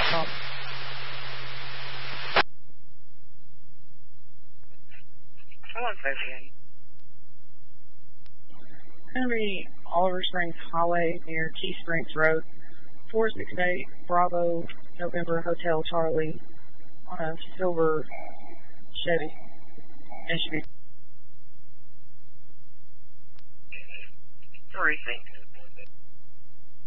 Stop. Someone's moving. Henry Oliver Springs Highway near Key Springs Road, 468 Bravo November Hotel Charlie on a silver Chevy SUV. 360.